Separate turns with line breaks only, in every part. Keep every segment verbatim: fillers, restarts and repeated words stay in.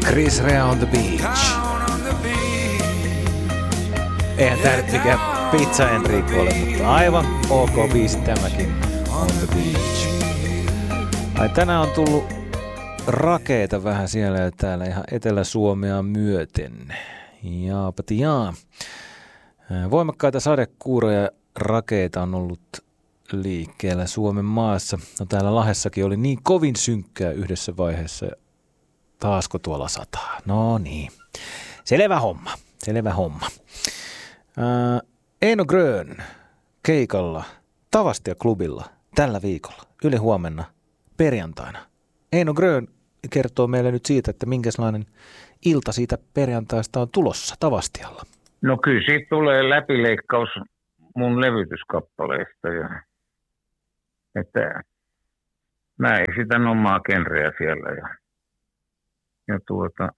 Chris Rea on the beach. Eihän tää nyt mikään Pizza Enrico ole, mutta aivan ok biisi tämäkin, On the beach. Ai tänään on tullut rakeita vähän siellä ja täällä ihan Etelä-Suomea myöten. Jaapati jaa. Voimakkaita sadekuuroja rakeita on ollut liikkeellä Suomen maassa. No täällä Lahdessakin oli niin kovin synkkää yhdessä vaiheessa. Taasko tuolla sataa? No niin. Selvä homma. Selvä homma. Ää, Eino Grön keikalla Tavastia-klubilla tällä viikolla. Yli huomenna perjantaina. Eino Grön kertoo meille nyt siitä, että minkälainen ilta siitä perjantaista on tulossa Tavastialla.
No kyllä siitä tulee läpileikkaus mun levytyskappaleista. Ja, että mä esitän omaa genreä siellä. Ja, ja tuota,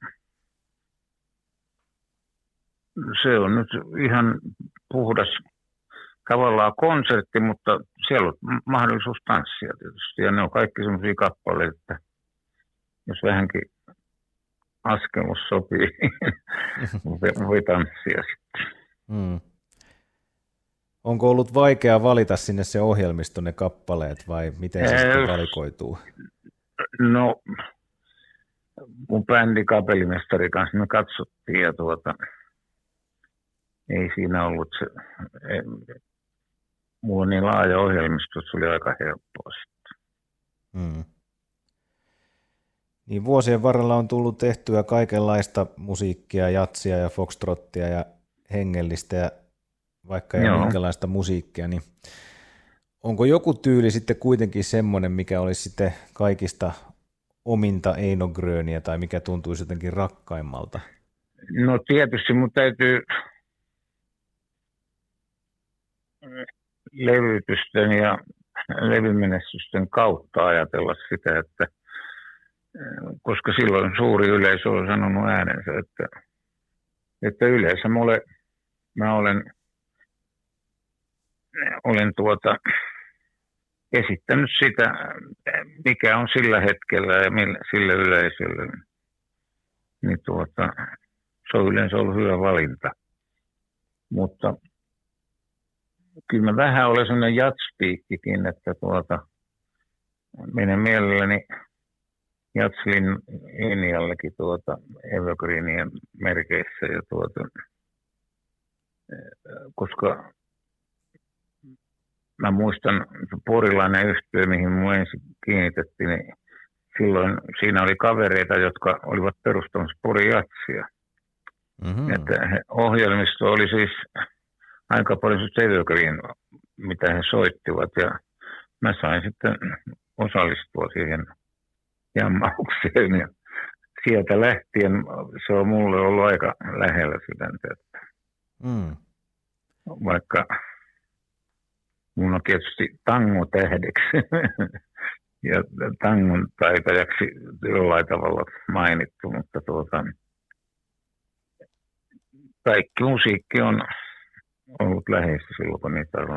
se on nyt ihan puhdas tavallaan konsertti, mutta siellä on mahdollisuus tanssia tietysti. Ja ne on kaikki semmoisia kappaleita, että jos vähänkin askelus sopii, voi tanssia sitten.
Hmm. Onko ollut vaikea valita sinne se ohjelmisto, ne kappaleet, vai miten se äh, sitten valikoituu?
No, mun bändi kapellimestari kanssa me katsottiin ja tuota, ei siinä ollut se, ei, mulla on niin laaja ohjelmisto, se oli aika helppoa sitten.
Hmm. Niin vuosien varrella on tullut tehtyä kaikenlaista musiikkia, jatsia ja foxtrottia ja hengellistä ja vaikka ja minkälaista musiikkia, niin onko joku tyyli sitten kuitenkin semmoinen, mikä olisi sitten kaikista ominta Eino Gröniä tai mikä tuntuisi jotenkin rakkaimmalta?
No tietysti mun täytyy levytysten ja levymenestysten kautta ajatella sitä, että koska silloin suuri yleisö on sanonut äänensä, että, että yleensä mulle, mä olen, olen tuota, esittänyt sitä, mikä on sillä hetkellä ja millä, sillä yleisöllä, niin tuota, se on yleensä ollut hyvä valinta. Mutta kyllä mä vähän olen sellainen jatspiikkikin, että tuota, menen mielelläni Jatslin linjallekin tuota Evergreenien merkeissä ja tuota, koska mä muistan porilainen yhtye, mihin mun ensin kiinnitettiin, niin silloin siinä oli kavereita, jotka olivat perustamassa Porin Jatsia. Mm-hmm. Että ohjelmisto oli siis aika paljon se Evergreen, mitä he soittivat ja mä sain sitten osallistua siihen jammaukseen ja sieltä lähtien se on mulle ollut aika lähellä sydäntä. Mm. Vaikka mun on tietysti tangotähdeksi ja tangon taitajaksi jollain tavalla mainittu, mutta tuota, kaikki musiikki on ollut läheistä silloin, kun niitä on